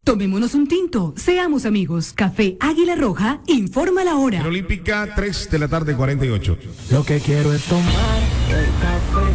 Tomémonos un tinto, seamos amigos. Café Águila Roja, informa la hora. Olímpica, 3 de la tarde, 48. Lo que quiero es tomar el café.